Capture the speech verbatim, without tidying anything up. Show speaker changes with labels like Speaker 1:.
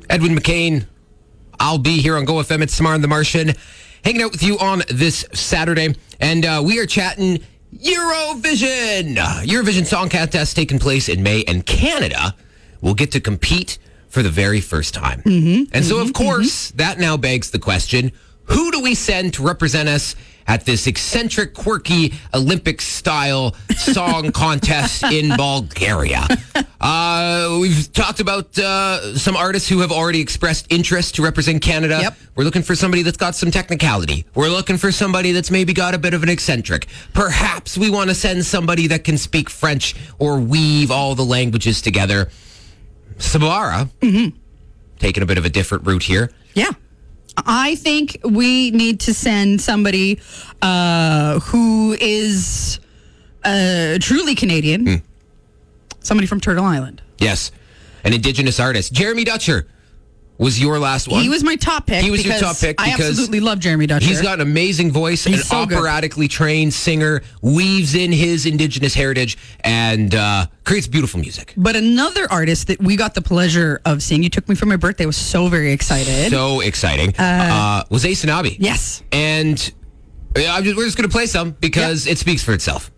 Speaker 1: Edwin McCain. I'll be here on Go F M. It's Samar and the Martian, hanging out with you on this Saturday. And uh, we are chatting Eurovision. Eurovision Song Contest taking place in May, and Canada will get to compete for the very first time.
Speaker 2: Mm-hmm,
Speaker 1: and so,
Speaker 2: mm-hmm,
Speaker 1: of course,
Speaker 2: mm-hmm.
Speaker 1: that now begs the question, who do we send to represent us at this eccentric, quirky, Olympic-style song contest in Bulgaria? Uh, we've talked about uh, some artists who have already expressed interest to represent Canada.
Speaker 2: Yep.
Speaker 1: We're looking for somebody that's got some technicality. We're looking for somebody that's maybe got a bit of an eccentric. Perhaps we want to send somebody that can speak French or weave all the languages together. Samara,
Speaker 2: mm-hmm.
Speaker 1: taking a bit of a different route here.
Speaker 2: Yeah. I think we need to send somebody uh, who is uh, truly Canadian.
Speaker 1: Mm.
Speaker 2: Somebody from Turtle Island.
Speaker 1: Yes. An Indigenous artist. Jeremy Dutcher was your last one.
Speaker 2: He was my top pick.
Speaker 1: He was your top pick
Speaker 2: I
Speaker 1: because
Speaker 2: absolutely love Jeremy Dutcher.
Speaker 1: He's got an amazing voice,
Speaker 2: He's
Speaker 1: an
Speaker 2: so good.
Speaker 1: operatically trained singer, weaves in his Indigenous heritage, and uh, creates beautiful music.
Speaker 2: But another artist that we got the pleasure of seeing, you took me for my birthday, I was so very excited.
Speaker 1: So exciting. Uh, uh, was Ace Nabi.
Speaker 2: Yes.
Speaker 1: And uh, I'm just, we're just going to play some because
Speaker 2: yep.
Speaker 1: it speaks for itself.